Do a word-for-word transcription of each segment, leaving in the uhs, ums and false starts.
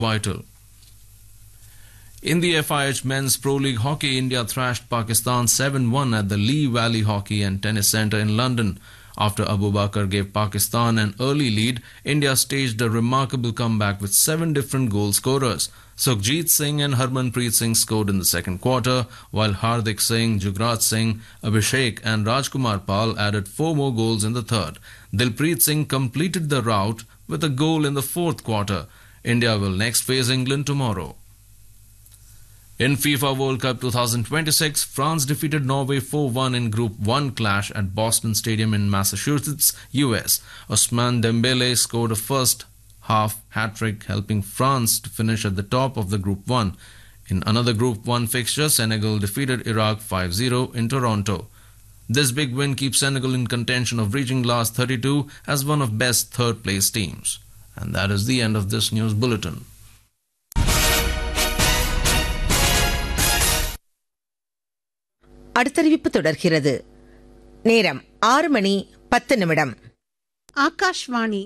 vital. In the F I H Men's Pro League Hockey, India thrashed Pakistan seven one at the Lee Valley Hockey and Tennis Centre in London. After Abu Bakr gave Pakistan an early lead, India staged a remarkable comeback with seven different goal scorers. Sukhjit Singh and Harmanpreet Singh scored in the second quarter, while Hardik Singh, Jugraj Singh, Abhishek and Rajkumar Pal added four more goals in the third. Dilpreet Singh completed the rout with a goal in the fourth quarter. India will next face England tomorrow. In FIFA World Cup twenty twenty-six, France defeated Norway four one in Group one clash at Boston Stadium in Massachusetts, U S. Ousmane Dembele scored a first half hat-trick, helping France to finish at the top of the Group one. In another Group one fixture, Senegal defeated Iraq five zero in Toronto. This big win keeps Senegal in contention of reaching last thirty-two as one of best third-place teams. And that is the end of this news bulletin. அடுத்தறிவிப்பு தொடர்கிறது. நேரம் ஆறு மணி பத்து நிமிடம். ஆகாஷ்வாணி.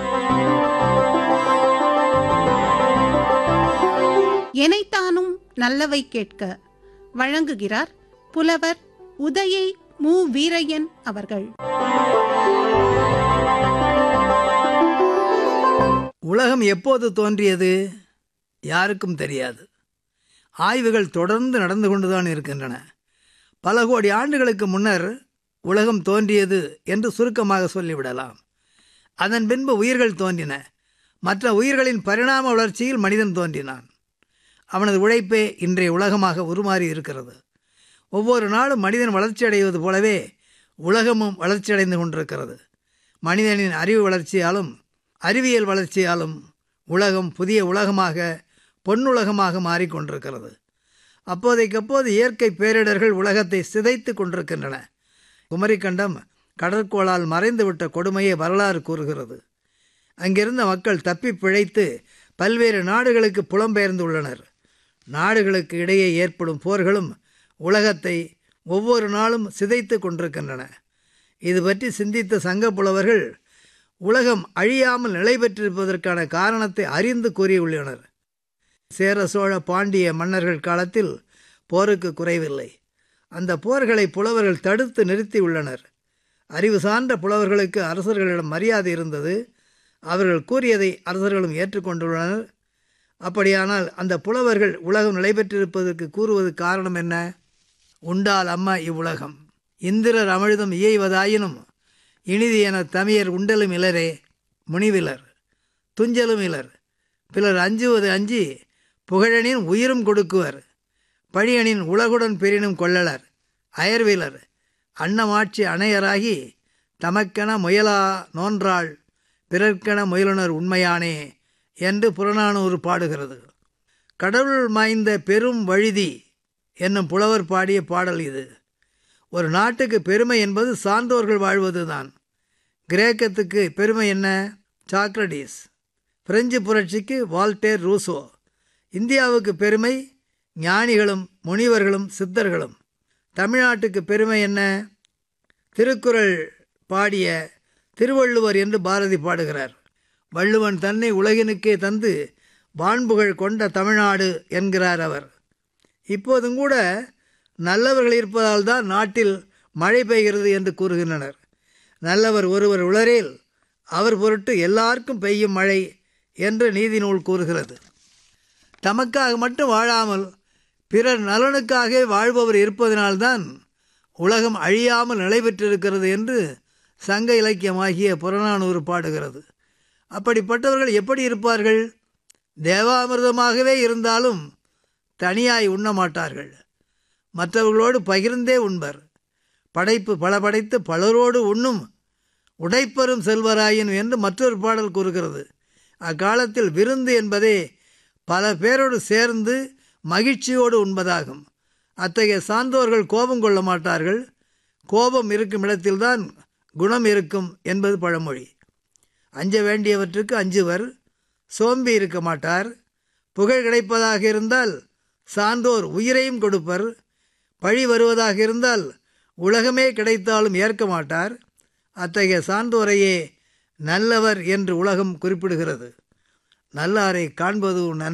எனைத்தானும் நல்லவை கேட்க வழங்குகிறார் புலவர் உதயை மு வீரையன் அவர்கள். உலகம் எப்போது தோன்றியது யாருக்கும் தெரியாது. ஆய்வுகள் தொடர்ந்து நடந்து கொண்டுதான் இருக்கின்றன. பல கோடி ஆண்டுகளுக்கு முன்னர் உலகம் தோன்றியது என்று சுருக்கமாக சொல்லிவிடலாம். அதன் பின்பு உயிர்கள் தோன்றின. மற்ற உயிர்களின் பரிணாம வளர்ச்சியில் மனிதன் தோன்றினான். அவனது உழைப்பே இன்றைய உலகமாக உருமாறி இருக்கிறது. ஒவ்வொரு நாளும் மனிதன் வளர்ச்சியடைவது போலவே உலகமும் வளர்ச்சியடைந்து கொண்டிருக்கிறது. மனிதனின் அறிவு வளர்ச்சியாலும் அறிவியல் வளர்ச்சியாலும் உலகம் புதிய உலகமாக பொன்னுலகமாக மாறிக்கொண்டிருக்கிறது. அப்போதைக்கப்போது இயற்கை பேரிடர்கள் உலகத்தை சிதைத்து கொண்டிருக்கின்றன. குமரிக்கண்டம் கடற்கோளால் மறைந்துவிட்ட கொடுமையை வரலாறு கூறுகிறது. அங்கிருந்த மக்கள் தப்பி பிழைத்து பல்வேறு நாடுகளுக்கு புலம்பெயர்ந்துள்ளனர். நாடுகளுக்கு இடையே ஏற்படும் போர்களும் உலகத்தை ஒவ்வொரு நாளும் சிதைத்து கொண்டிருக்கின்றன. இது பற்றி சிந்தித்த சங்க புலவர்கள் உலகம் அழியாமல் நிலை பெற்றிருப்பதற்கான காரணத்தை அறிந்து கூறியுள்ளனர். சேர சோழ பாண்டிய மன்னர்கள் காலத்தில் போருக்கு குறைவில்லை. அந்த போர்களை புலவர்கள் தடுத்து நிறுத்தியுள்ளனர். அறிவு சார்ந்த புலவர்களுக்கு அரசர்களிடம் மரியாதை இருந்தது. அவர்கள் கூறியதை அரசர்களும் ஏற்றுக்கொண்டுள்ளனர். அப்படியானால் அந்த புலவர்கள் உலகம் நிலை பெற்றிருப்பதற்கு கூறுவது காரணம் என்ன? உண்டால் அம்மா இவ்வுலகம் இந்திரர் அமிழ்தம் இயைவதாயினும் இனிது என தமியர் உண்டலும் இலரே முனிவிலர் துஞ்சலும் இலர் பிலர் அஞ்சுவது அஞ்சி புகழனின் உயிரும் கொடுக்குவர் பழியனின் உலகுடன் பெரினும் கொள்ளலர் அயர்விலர் அன்னமாட்சி அணையராகி தமக்கென முயலா நோன்றாள் பிறர்க்கென முயலுனர் உண்மையானே என்று புறநானூறு பாடுகிறது. கடவுள் மாய்ந்த பெரும் வழுதி என்னும் புலவர் பாடிய பாடல் இது. ஒரு நாட்டுக்கு பெருமை என்பது சான்றோர்கள் வாழ்வதுதான். கிரேக்கத்துக்கு பெருமை என்ன? சாக்ரடீஸ். பிரெஞ்சு புரட்சிக்கு வால்டேர் ரூசோ. இந்தியாவுக்கு பெருமை ஞானிகளும் முனிவர்களும் சித்தர்களும். தமிழ்நாட்டுக்கு பெருமை என்ன? திருக்குறள் பாடிய திருவள்ளுவர் என்று பாரதி பாடுகிறார். வள்ளுவன் தன்னை உலகினுக்கே தந்து வான்புகழ் கொண்ட தமிழ்நாடு என்கிறார் அவர். இப்போதும் கூட நல்லவர்கள் இருப்பதால் தான் நாட்டில் மழை பெய்கிறது என்று கூறுகின்றனர். நல்லவர் ஒருவர் உளரேல் அவர் பொருட்டு எல்லாருக்கும் பெய்யும் மழை என்று நீதி நூல் கூறுகிறது. தமக்காக மட்டும் வாழாமல் பிறர் நலனுக்காக வாழ்பவர் இருப்பதனால்தான் உலகம் அழியாமல் நிலை பெற்றிருக்கிறது என்று சங்க இலக்கியமாகிய புறநானூறு பாடுகிறது. அப்படிப்பட்டவர்கள் எப்படி இருப்பார்கள்? தேவாமிர்தமாகவே இருந்தாலும் தனியாய் உண்ண மாட்டார்கள். மற்றவர்களோடு பகிர்ந்தே உண்பர். படைப்பு பல படைத்து பலரோடு உண்ணும் உடைப்பெறும் செல்வராயின் என்று மற்றொரு பாடல் கூறுகிறது. அக்காலத்தில் விருந்து என்பதே பல பேரோடு சேர்ந்து மகிழ்ச்சியோடு உண்பதாகும். அத்தகைய சான்றோர்கள் கோபம் கொள்ள மாட்டார்கள். கோபம் இருக்கும் இடத்தில்தான் குணம் இருக்கும் என்பது பழமொழி. அஞ்ச வேண்டியவற்றுக்கு அஞ்சுவர், சோம்பி இருக்க மாட்டார். புகழ் கிடைப்பதாக இருந்தால் சான்றோர் உயிரையும் கொடுப்பர். பழி வருவதாக இருந்தால் உலகமே கிடைத்தாலும் ஏற்க மாட்டார். அத்தகைய சான்றோரையே நல்லவர் என்று உலகம் குறிப்பிடுகிறது. நல்லாரை காண்பது நன்று.